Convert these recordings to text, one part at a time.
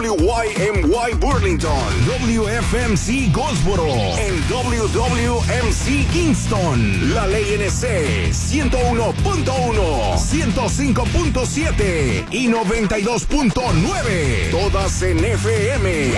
WYMY Burlington, WFMC Goldsboro, en WWMC Kingston. La Ley NC 101.1, 105.7 y 92.9. Todas en FM.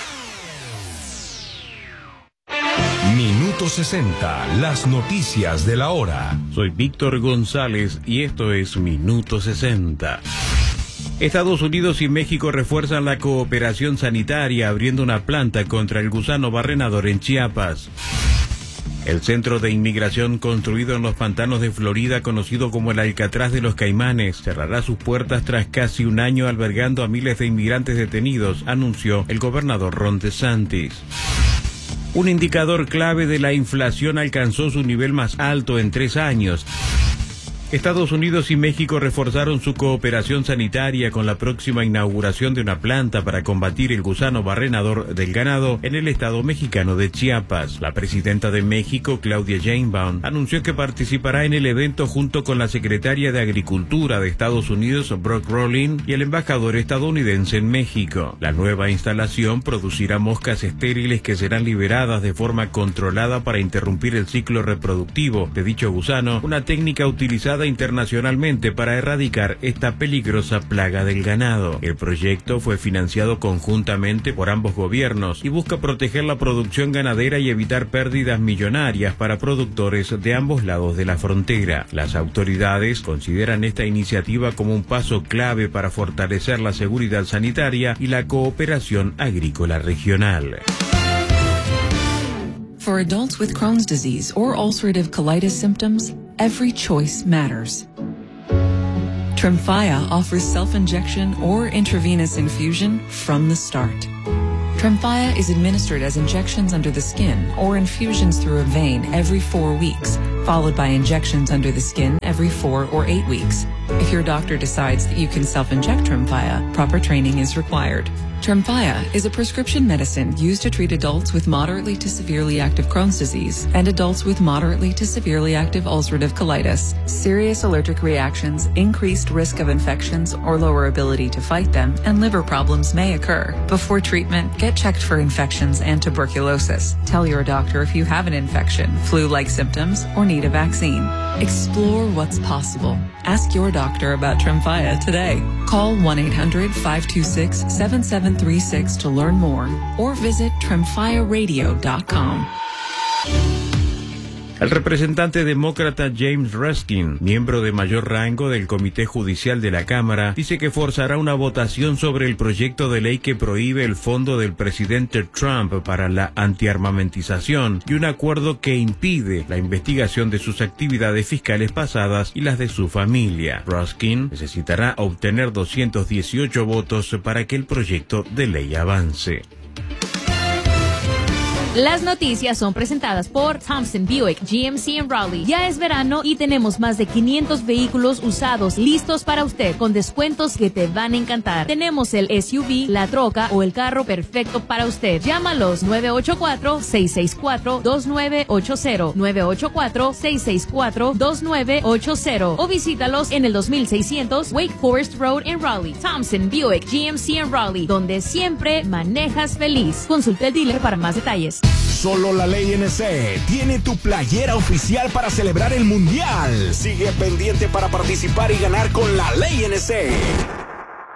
Minuto 60, las noticias de la hora. Soy Víctor González y esto es Minuto 60. Estados Unidos y México refuerzan la cooperación sanitaria abriendo una planta contra el gusano barrenador en Chiapas. El centro de inmigración construido en los pantanos de Florida, conocido como el Alcatraz de los Caimanes, cerrará sus puertas tras casi un año albergando a miles de inmigrantes detenidos, anunció el gobernador Ron DeSantis. Un indicador clave de la inflación alcanzó su nivel más alto en 3 años. Estados Unidos y México reforzaron su cooperación sanitaria con la próxima inauguración de una planta para combatir el gusano barrenador del ganado en el estado mexicano de Chiapas. La presidenta de México, Claudia Sheinbaum, anunció que participará en el evento junto con la secretaria de Agricultura de Estados Unidos, Brooke Rollin, y el embajador estadounidense en México. La nueva instalación producirá moscas estériles que serán liberadas de forma controlada para interrumpir el ciclo reproductivo de dicho gusano, una técnica utilizada internacionalmente para erradicar esta peligrosa plaga del ganado. El proyecto fue financiado conjuntamente por ambos gobiernos y busca proteger la producción ganadera y evitar pérdidas millonarias para productores de ambos lados de la frontera. Las autoridades consideran esta iniciativa como un paso clave para fortalecer la seguridad sanitaria y la cooperación agrícola regional. For adults with Crohn's disease or ulcerative colitis symptoms, every choice matters. Tremfya offers self-injection or intravenous infusion from the start. Tremfya is administered as injections under the skin or infusions through a vein every 4 weeks, followed by injections under the skin every 4 or 8 weeks. If your doctor decides that you can self-inject Tremfya, proper training is required. Tremfya is a prescription medicine used to treat adults with moderately to severely active Crohn's disease and adults with moderately to severely active ulcerative colitis. Serious allergic reactions, increased risk of infections or lower ability to fight them, and liver problems may occur. Before treatment, get checked for infections and tuberculosis. Tell your doctor if you have an infection, flu-like symptoms, or need a vaccine. Explore what's possible. Ask your doctor about Tremfya today. Call 1-800-526-7736 to learn more or visit tremfyaradio.com. El representante demócrata James Raskin, miembro de mayor rango del Comité Judicial de la Cámara, dice que forzará una votación sobre el proyecto de ley que prohíbe el fondo del presidente Trump para la antiarmamentización y un acuerdo que impide la investigación de sus actividades fiscales pasadas y las de su familia. Raskin necesitará obtener 218 votos para que el proyecto de ley avance. Las noticias son presentadas por Thompson Buick GMC en Raleigh. Ya es verano y tenemos más de 500 vehículos usados listos para usted con descuentos que te van a encantar. Tenemos el SUV, la troca o el carro perfecto para usted. Llámalos 984-664-2980, 984-664-2980 o visítalos en el 2600 Wake Forest Road en Raleigh. Thompson Buick GMC en Raleigh, donde siempre manejas feliz. Consulta el dealer para más detalles. Solo la Ley NC tiene tu playera oficial para celebrar el Mundial. Sigue pendiente para participar y ganar con la Ley NC.